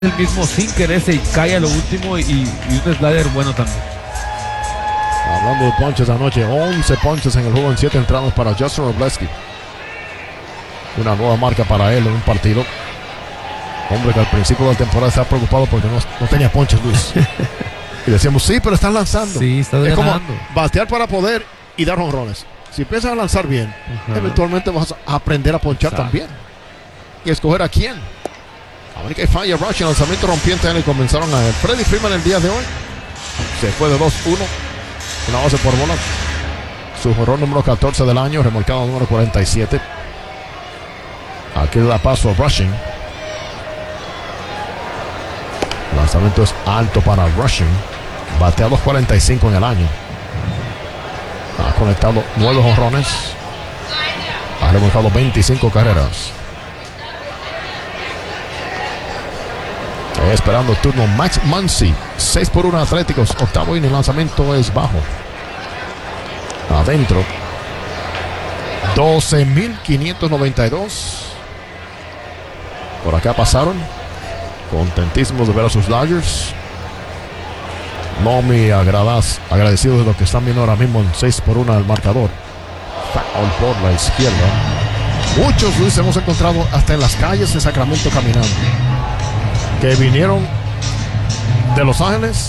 el mismo sin quererse y cae a lo último y un slider bueno también. Hablando de ponches anoche, 11 ponches en el juego en 7 entradas para Justin Robleski. Una nueva marca para él en un partido. Hombre que al principio de la temporada estaba preocupado porque no tenía ponches, Luis. Y decíamos, sí, pero están lanzando. Sí, está es como ganando. batear para poder y dar jonrones. Si empiezas a lanzar bien, eventualmente vas a aprender a ponchar también. Y escoger a quién. A ver que falla Rush, el lanzamiento rompiente y comenzaron a ver. Freddie Freeman el día de hoy se fue de 2-1, una base por bola. Su jonrón número 14 del año, remolcado número 47. Aquí da paso a Rushing. El lanzamiento es alto para Rushing. Batea 2.45 en el año. Ha conectado 9 jonrones. Ha remolcado 25 carreras. Esperando el turno Max Muncy. 6-1 Atléticos. Octavo inning. El lanzamiento es bajo. Adentro. 12.592. Por acá pasaron. Contentísimos de ver a sus Dodgers. No muy agradecidos de lo que están viendo ahora mismo en 6-1 el marcador. Foul por la izquierda. Muchos, Luis, hemos encontrado hasta en las calles de Sacramento caminando, que vinieron de Los Ángeles